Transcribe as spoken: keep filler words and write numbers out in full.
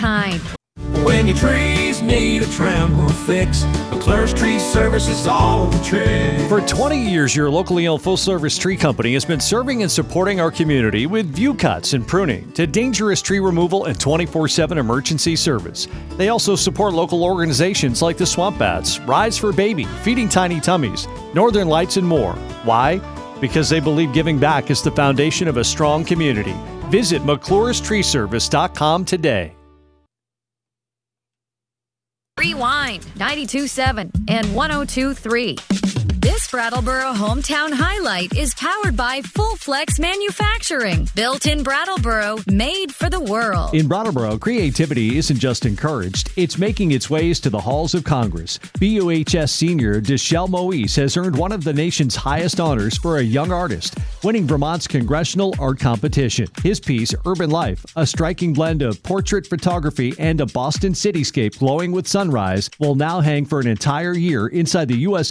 kind. When your trees need a trim or fix, McClure's Tree Service is all the trick. For twenty years, your locally owned full-service tree company has been serving and supporting our community with view cuts and pruning to dangerous tree removal and twenty-four seven emergency service. They also support local organizations like the Swamp Bats, Rise for Baby, Feeding Tiny Tummies, Northern Lights, and more. Why? Because they believe giving back is the foundation of a strong community. Visit McClure's Tree Service dot com today. Rewind ninety-two point seven and one oh two point three. This Brattleboro Hometown Highlight is powered by Full Flex Manufacturing. Built in Brattleboro, made for the world. In Brattleboro, creativity isn't just encouraged, it's making its ways to the halls of Congress. B U H S senior Deshelle Moise has earned one of the nation's highest honors for a young artist, winning Vermont's Congressional Art Competition. His piece, Urban Life, a striking blend of portrait photography and a Boston cityscape glowing with sunrise, will now hang for an entire year inside the U S